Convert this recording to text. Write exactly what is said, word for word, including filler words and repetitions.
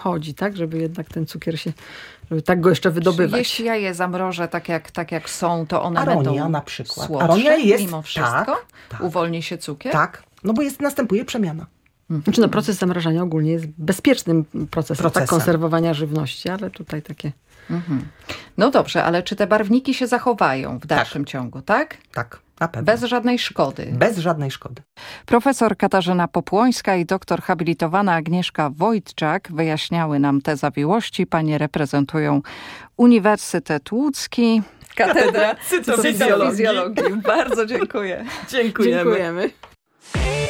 chodzi, tak? Żeby jednak ten cukier się, żeby tak go jeszcze wydobywać. Jeśli ja je zamrożę tak jak, tak jak są, to one Aronia będą na przykład. słodsze Aronia jest, mimo wszystko? tak, tak. Uwolni się cukier? Tak, no bo jest, następuje przemiana. Znaczy, no, proces zamrażania ogólnie jest bezpiecznym procesem, Procesem. Tak, konserwowania żywności, ale tutaj takie... Mhm. No dobrze, ale czy te barwniki się zachowają w dalszym Tak. ciągu, tak? Tak, na pewno. Bez żadnej szkody. Bez żadnej szkody. Profesor Katarzyna Popłońska i doktor habilitowana Agnieszka Wojtczak wyjaśniały nam te zawiłości. Panie reprezentują Uniwersytet Łódzki, Katedra Cytofizjologii. Bardzo dziękuję. Dziękujemy. Dziękujemy.